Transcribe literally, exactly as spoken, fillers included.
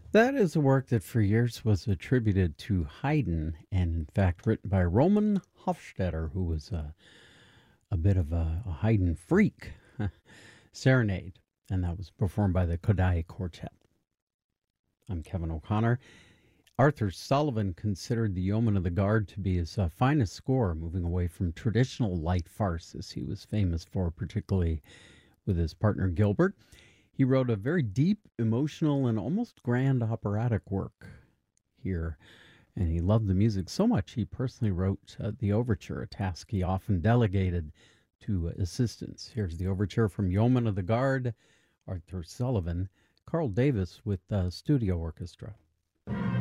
That is a work that for years was attributed to Haydn, and in fact written by Roman Hofstadter, who was a, a bit of a, a Haydn freak. Serenade, and that was performed by the Kodály Quartet. I'm Kevin O'Connor. Arthur Sullivan considered The Yeoman of the Guard to be his uh, finest score, moving away from traditional light farces he was famous for, particularly with his partner Gilbert. He wrote a very deep, emotional, and almost grand operatic work here, and he loved the music so much he personally wrote uh, the overture, a task he often delegated to assistants. Here's the overture from Yeoman of the Guard, Arthur Sullivan, Carl Davis with the studio orchestra.